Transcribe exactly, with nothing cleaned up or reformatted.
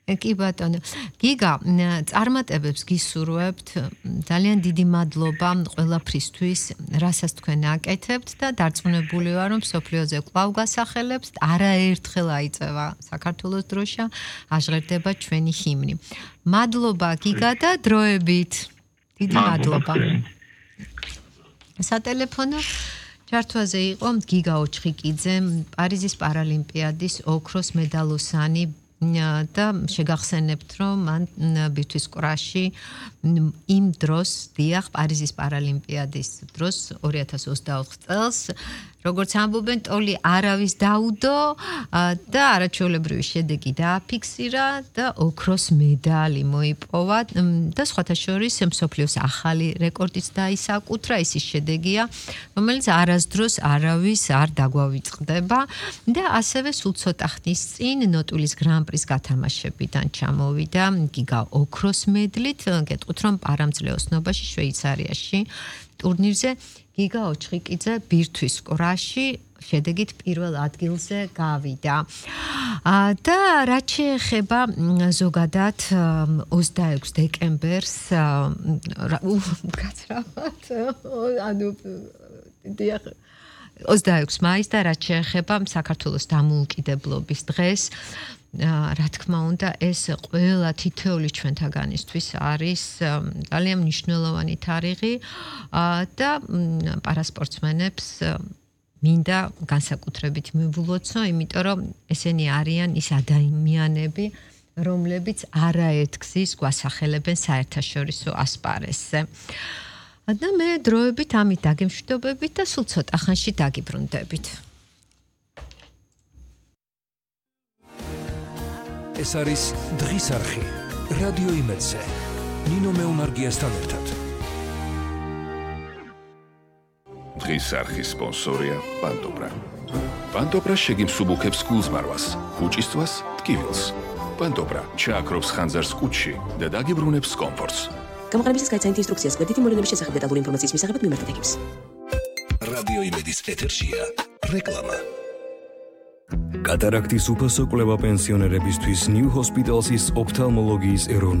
კი ბატონო, გიგა, წარმატებებს გისურვებთ, ძალიან დიდი მადლობა ყველაფრისთვის, რასაც თქვენ აკეთებთ და დარწმუნებული ვარ, რომ მსოფლიოზე კვლავ გასახელებთ, არაერთხელ აიწევა საქართველოს დროშა, აღჟღერდება ჩვენი ჰიმნი. მადლობა გიგა და დროებით. დიდი მადლობა. სატელეფონო ჩართვაზე იყო გიგა ოჩხიკიძე, პარიზის პარალიმპიადის ოქროს მედალოსანი და შეგახსენებთ, რომ მან ბირთვის კრაში იმ დროს, დიახ, პარიზის პარალიმპიადის დროს ორი ათას ოცდაოთხ წელს, როგორც ამბობენ, ტოლი არავის დაუდო და არაჩვეულებრივი შედეგი დააფიქსირა და ოქროს მედალი მოიპოვა და სხვათა შორის მსოფლიოს ახალი რეკორდიც დაისაკუთრა, ის ის შედეგია, რომელიც არასდროს არავის არ დაგვავიწყდება და ასევე სულ ცოტა ხნის წინ ნოტულის გრან-პრის გათამაშებიდან ჩამოვიდა გიგა ოქროს მედლით, გეტყვით, რომ პარამძლე ოსნობაში შვეიცარიაში ტურნირზე გიგა ოჩხიკიძე ბირთვის კრაში შედეგით პირველ ადგილზე გავიდა. და რაც შეეხება ზოგადად ოცდაექვსი დეკემბერს გაცრავად ანუ დიახ ოცდაექვსი მაისს და რაც შეეხება საქართველოს დამოუკიდებლობის დღეს რა თქმა უნდა ეს ყველა თითოეული ჩვენთაგანისთვის არის ძალიან მნიშვნელოვანი თარიღი და პარასპორტსმენებს მინდა განსაკუთრებით მივულოცო, იმიტომ რომ ესენი არიან ის ადამიანები, რომლებიც არაერთ გზის გვასახელებენ საერთაშორისო ასპარესზე. და მე დროებით ამით დაგემშვიდობებით და სულ ცოტა ხანში დაგიბრუნდებით. ეს არის დღის არხი რადიო იმედზე ნინო მეუნარგიასთან ერთად. დღის არხის სპონსორია პანტობრა. პანტობრა შეგიმსუბუქებს გულზმარვას, უჭისთვას, ტკივილს. პანტობრა ჩააქრობს ხანძარს კუჭში და დაგიბრუნებს კომფორტს. გამოყენებისას გაიცანით ინსტრუქციას გვერდითი მოვლენების შესახებ დეტალური ინფორმაციის მისაღებად მიმართეთ ეგებს. რადიო იმედის ეთერშია რეკლამა. კატარაქტის უფასო კვლევა პენსიონერებისთვის New Hospitalsის ოფთალმოლოგიის ეროვნული